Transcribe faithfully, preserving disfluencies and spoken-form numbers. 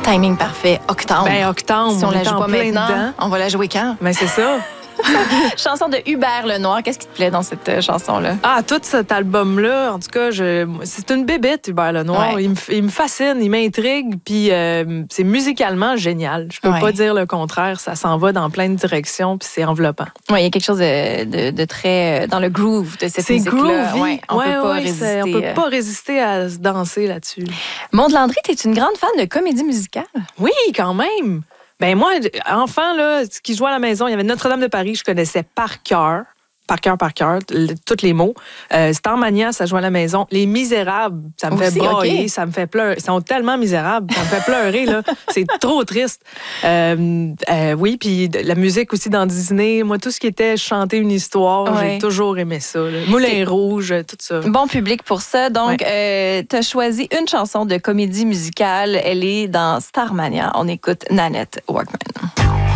Timing parfait. Octobre. Ben, octobre. Si on, on la est joue en pas plein maintenant, dedans. on va la jouer quand? Ben, c'est ça. Chanson de Hubert Lenoir. Qu'est-ce qui te plaît dans cette euh, chanson-là? Ah, tout cet album-là, en tout cas, je... c'est une bébête, Hubert Lenoir. Ouais. Il, me, il me fascine, il m'intrigue, puis euh, c'est musicalement génial. Je peux Ouais. pas dire le contraire. Ça s'en va dans plein de directions, puis c'est enveloppant. Oui, il y a quelque chose de, de, de très... euh, dans le groove de cette C'est musique-là. groovy. Ouais, on Ouais, peut pas ouais, résister. c'est- on peut euh. pas résister à se danser là-dessus. Maude Landry, t'es une grande fan de comédie musicale? Oui, quand même. Ben moi, enfant, là, ce qui jouait à la maison, il y avait Notre-Dame de Paris, je connaissais par cœur. Par cœur, par cœur, le- tous les mots. Euh, Starmania, ça joue à la maison. Les Misérables, ça me Aussi, fait brailler, ok. ça me fait pleurer. Ils sont tellement misérables, ça me fait pleurer, là. C'est trop triste. Euh, euh, oui, puis de- la musique aussi dans Disney. Moi, tout ce qui était chanter une histoire, Ouais. j'ai toujours aimé ça. là. Moulin Rouge, tout ça. Bon public pour ça. Donc, euh, t'as choisi une chanson de comédie musicale. Elle est dans Starmania. On écoute Nanette Workman.